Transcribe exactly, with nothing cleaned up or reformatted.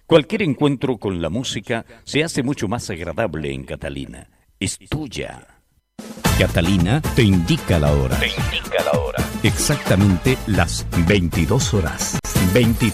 Cualquier encuentro con la música se hace mucho más agradable en Catalina. Es tuya. Catalina te indica la hora. Te indica la hora. Exactamente las veintidós horas. veintitrés